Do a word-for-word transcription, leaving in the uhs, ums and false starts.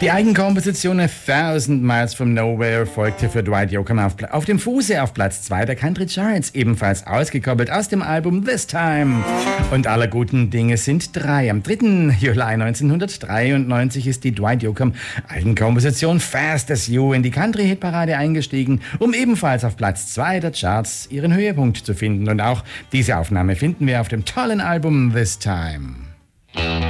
Die Eigenkomposition A Thousand Miles from Nowhere folgte für Dwight Yoakam auf, auf dem Fuße auf Platz zwei der Country Charts, ebenfalls ausgekoppelt aus dem Album This Time. Und aller guten Dinge sind drei. Am dritten Juli neunzehnhundertdreiundneunzig ist die Dwight Yoakam Eigenkomposition Fast As You in die Country-Hitparade eingestiegen, um ebenfalls auf Platz zwei der Charts ihren Höhepunkt zu finden. Und auch diese Aufnahme finden wir auf dem tollen Album This Time.